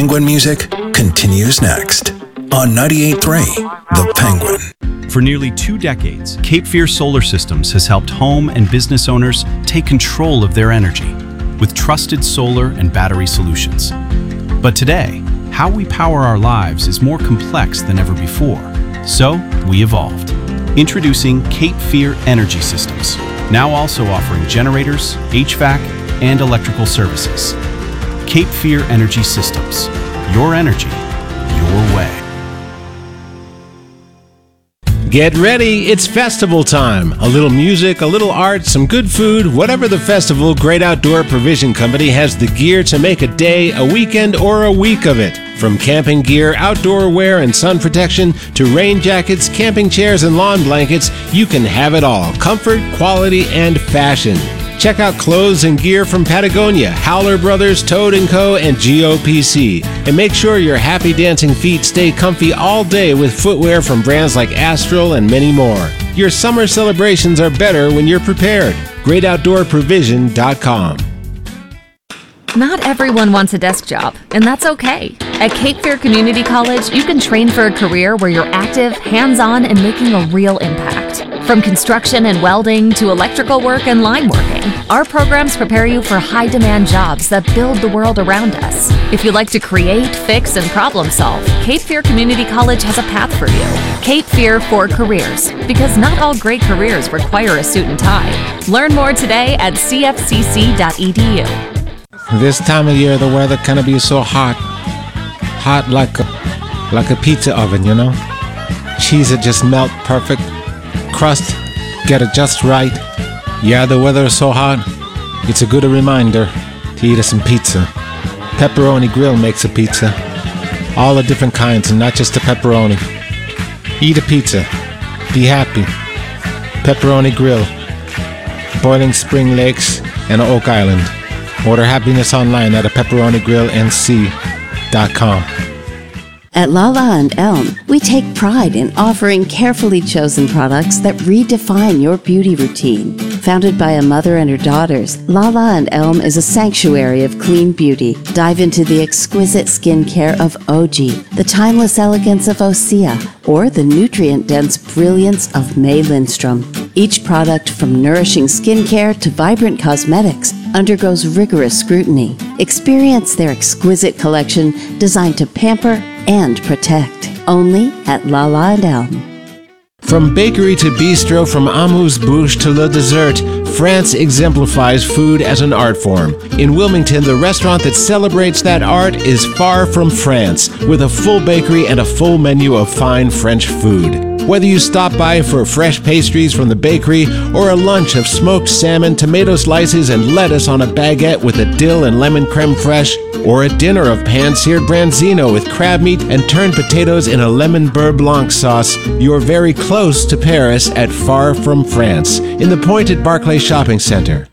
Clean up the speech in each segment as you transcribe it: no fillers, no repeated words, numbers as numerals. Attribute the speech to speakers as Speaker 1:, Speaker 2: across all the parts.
Speaker 1: Penguin music continues next on 98.3 The Penguin.
Speaker 2: For nearly 2 decades, Cape Fear Solar Systems has helped home and business owners take control of their energy with trusted solar and battery solutions. But today, how we power our lives is more complex than ever before. So, we evolved. Introducing Cape Fear Energy Systems, now also offering generators, HVAC, and electrical services. Cape Fear Energy Systems. Your energy, your way.
Speaker 3: Get ready, it's festival time. A little music, a little art, some good food, whatever the festival, Great Outdoor Provision Company has the gear to make a day, a weekend, or a week of it. From camping gear, outdoor wear, and sun protection, to rain jackets, camping chairs, and lawn blankets, you can have it all. Comfort, quality, and fashion. Check out clothes and gear from Patagonia, Howler Brothers, Toad & Co., and GOPC. And make sure your happy dancing feet stay comfy all day with footwear from brands like Astral and many more. Your summer celebrations are better when you're prepared. GreatOutdoorProvision.com.
Speaker 4: Not everyone wants a desk job, and that's okay. At Cape Fear Community College, you can train for a career where you're active, hands-on, and making a real impact. From construction and welding to electrical work and line working, our programs prepare you for high-demand jobs that build the world around us. If you like to create, fix, and problem solve, Cape Fear Community College has a path for you. Cape Fear for Careers, because not all great careers require a suit and tie. Learn more today at cfcc.edu.
Speaker 3: This time of year, the weather kind of be so hot. Hot like a pizza oven, you know? Cheese it just melt perfect. Crust, get it just right. Yeah, the weather is so hot. It's a good reminder to eat us some pizza. Pepperoni Grill makes a pizza. All the different kinds and not just the pepperoni. Eat a pizza. Be happy. Pepperoni Grill. Boiling Spring Lakes and Oak Island. Order happiness online at pepperonigrillnc.com.
Speaker 5: At Lala and Elm, we take pride in offering carefully chosen products that redefine your beauty routine. Founded by a mother and her daughters, Lala and Elm is a sanctuary of clean beauty. Dive into the exquisite skincare of OG, the timeless elegance of Osea, or the nutrient-dense brilliance of May Lindstrom. Each product, from nourishing skincare to vibrant cosmetics, undergoes rigorous scrutiny. Experience their exquisite collection designed to pamper and protect. Only at Lala and Elm.
Speaker 3: From bakery to bistro, from amuse-bouche to le dessert, France exemplifies food as an art form. In Wilmington, the restaurant that celebrates that art is Far From France, with a full bakery and a full menu of fine French food. Whether you stop by for fresh pastries from the bakery or a lunch of smoked salmon, tomato slices, and lettuce on a baguette with a dill and lemon creme fraiche, or a dinner of pan-seared branzino with crab meat and turned potatoes in a lemon beurre blanc sauce, you're very close to Paris at Far From France, in the Pointed Barclay Shopping Center.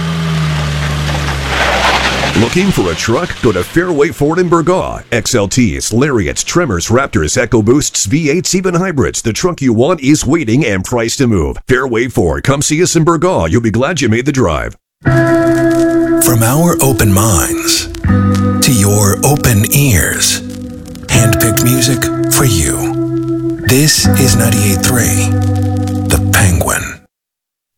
Speaker 6: Looking for a truck? Go to Fairway Ford in Burgaw. XLTs, Lariats, Tremors, Raptors, EcoBoosts, V8s, even hybrids. The truck you want is waiting and priced to move. Fairway Ford. Come see us in Burgaw. You'll be glad you made the drive.
Speaker 1: From our open minds to your open ears, handpicked music for you. This is 98.3 The Penguin.